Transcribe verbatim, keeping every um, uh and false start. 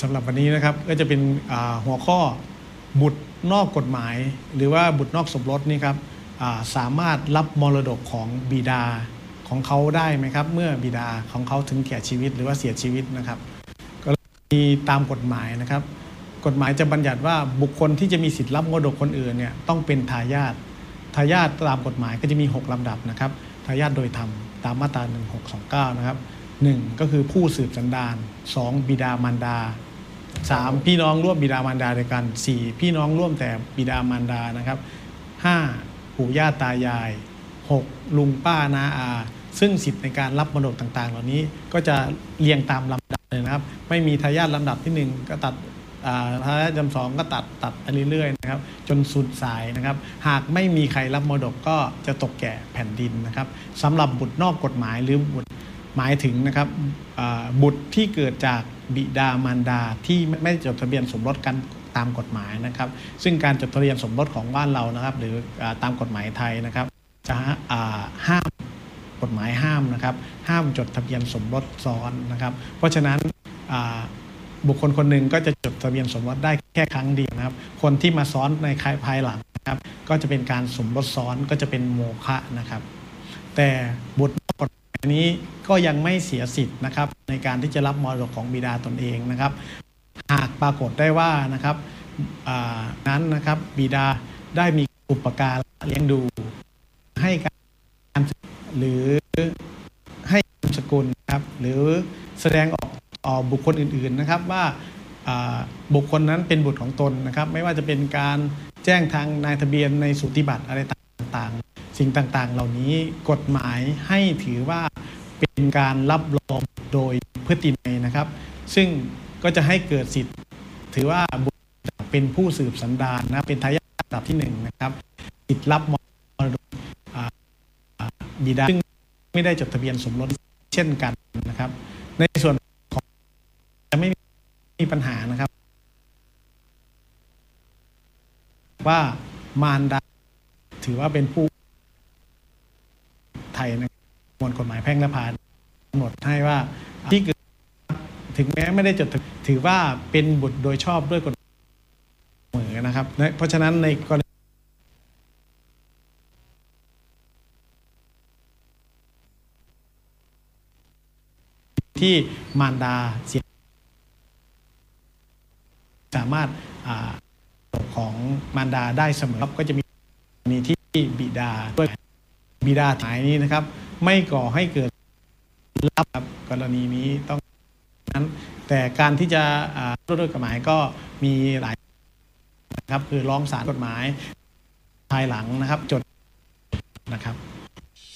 สำหรับวันนี้นะครับก็จะเป็นหัวข้อบุตรนอกกฎหมายหรือว่าบุตรนอกสมรสนี่ครับสามารถรับมรดกของบิดาของเขาได้ไหมครับเมื่อบิดาของเขาถึงแก่ชีวิตหรือว่าเสียชีวิตนะครับก็มีตามกฎหมายนะครับกฎหมายจะบัญญัติว่าบุคคลที่จะมีสิทธิ์รับมรดกคนอื่นเนี่ยต้องเป็นทายาททายาทตามกฎหมายก็จะมีหกลำดับนะครับทายาทโดยธรรมตามมาตราหนึ่งหกสองเก้านะครับหนึ่งก็คือผู้สืบสันดานสองบิดามารดาสามพี่น้องร่วมบิดามารดาด้วยกันสี่พี่น้องร่วมแต่บิดามารดานะครับห้าปู่ย่าตายายหกลุงป้าน้าอาซึ่งสิทธิ์ในการรับมรดกต่างๆเหล่านี้ก็จะเรียงตามลำดับเลยนะครับไม่มีทายาทลำดับที่หนึ่งก็ตัดทายาทลำดับสองก็ตัดตัดไปเรื่อยๆนะครับจนสุดสายนะครับหากไม่มีใครรับมรดกก็จะตกแก่แผ่นดินนะครับสำหรับบุตรนอกกฎหมายหรือบุตรหมายถึงนะครับบุตรที่เกิดจากบิดามารดาที่ไม่จดทะเบียนสมรสกันตามกฎหมายนะครับซึ่งการจดทะเบียนสมรสของบ้านเรานะครับหรือตามกฎหมายไทยนะครับจะห้ามกฎหมายห้ามนะครับห้ามจดทะเบียนสมรสซ้อนนะครับเพราะฉะนั้นบุคคลคนหนึ่งก็จะจดทะเบียนสมรสได้แค่ครั้งเดียวนะครับคนที่มาซ้อนในภายหลังนะครับก็จะเป็นการสมรสซ้อนก็จะเป็นโมฆะนะครับแต่บุตรกฎหมายนี้ก็ยังไม่เสียสิทธิ์นะครับในการที่จะรับมรดกของบิดาตนเองนะครับหากปรากฏได้ว่านะครับนั้นนะครับบิดาได้มีอุปการะเลี้ยงดูให้การหรือให้นามสกุลนะครับหรือแสดงออกต่อบุคคลอื่นๆนะครับว่าบุคคลนั้นเป็นบุตรของตนนะครับไม่ว่าจะเป็นการแจ้งทางนายทะเบียนในสูติบัตรอะไรต่างๆสิ่งต่างๆเหล่านี้กฎหมายให้ถือว่าเป็นการรับรองโดยพฤตินัยนะครับซึ่งก็จะให้เกิดสิทธิ์ถือว่าบุตรเป็นผู้สืบสันดานนะเป็นทายาทระดับที่หนึ่งนะครับสิทธิ์รับมรดกบิดาซึ่งไม่ได้จดทะเบียนสมรสเช่นกันนะครับในส่วนของจะไม่มีปัญหานะครับว่ามารดาถือว่าเป็นผู้ไทยในมวลกฎหมายแพ่งและพาณิชย์กำหนดให้ว่าที่เกิดถึงแม้ไม่ได้จดถือว่าเป็นบุตรโดยชอบด้วยกฎหมายเสมอนะครับเพราะฉะนั้นในกรณีที่มารดาเสียสามารถของมารดาได้เสมอก็จะมีกรณีที่บิดาด้วยบิดาหายนี้นะครับไม่ก่อให้เกิดรับกรณีนี้ต้องนั้นแต่การที่จะด้วยกฎหมายก็มีหลายนะครับคือร้องศาลกฎหมายภายหลังนะครับจดนะครับ